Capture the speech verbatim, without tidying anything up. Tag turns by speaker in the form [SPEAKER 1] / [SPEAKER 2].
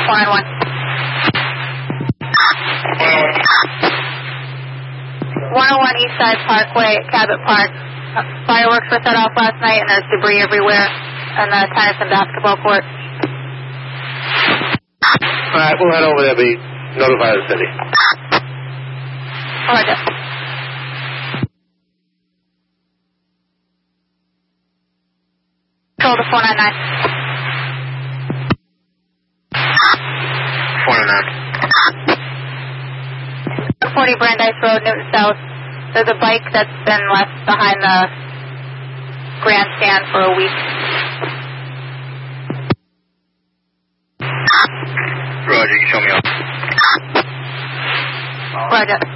[SPEAKER 1] four nine one. one oh one Eastside Parkway, Cabot Park. Uh, fireworks were set off last night and there's debris everywhere on the tennis and basketball court.
[SPEAKER 2] Alright, we'll head over there, be notify the city.
[SPEAKER 1] Roger. Control to four nine nine.
[SPEAKER 2] four nine nine.
[SPEAKER 1] forty Brandeis Road, Newton South. There's a bike that's been left behind the grandstand for a week.
[SPEAKER 2] Roger, you can show me up.
[SPEAKER 1] Roger.